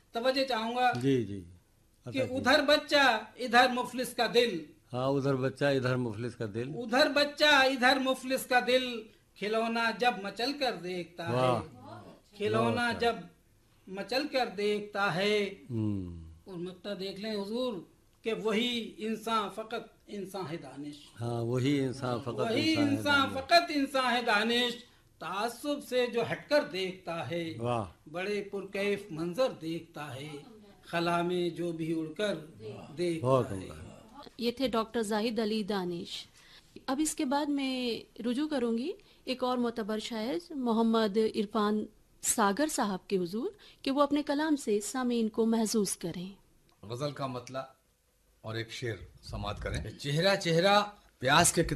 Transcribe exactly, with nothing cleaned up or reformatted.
तवज्जो चाहूंगा जी जी कि अता कीजिए। उधर बच्चा इधर मुफलिस का दिल, हाँ, उधर बच्चा इधर मुफलिस का दिल। उधर बच्चा इधर मुफलिस का दिल, खिलौना जब मचल कर देखता है, वाह, बहुत खिलौना अच्छा। जब मचल कर देखता है। हम्म। और नुक्ता देख लें हुजूर कि वही इंसान फकत इंसान है दानिश, हाँ, वही इंसान फकत वही इंसान है इंसान दानिश। फकत इंसान है दानिश, तासुब से जो हटकर देखता है, वाह, बड़े पुरकैफ मंजर देखता है, खला में जो भी उड़कर देखता बहुत है। उम्दा। ये थे डॉक्टर जाहिद अली दानिश। अब इसके बाद मैं रुजू करूंगी एक और मोतबर शायर मोहम्मद इरफान सागर साहब के हुजूर कि वो अपने कलाम से सामीन को महसूस करें। गजल का मतला और एक शेर समात करें। चेहरा चेहरा प्यास के